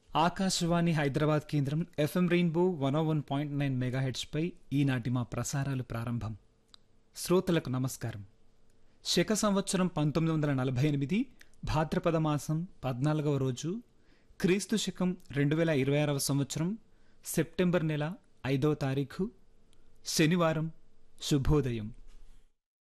ఆకాశవాణి హైదరాబాద్ కేంద్రం FM rainbow 101.9 మెగాహెడ్స్పై ఈనాటి మా ప్రసారాలు ప్రారంభం. శ్రోతలకు నమస్కారం. శక సంవత్సరం 1948 భాద్రపద మాసం 14వ రోజు, క్రీస్తు శకం 2026వ సంవత్సరం సెప్టెంబర్ నెల 5వ తారీఖు శనివారం. శుభోదయం.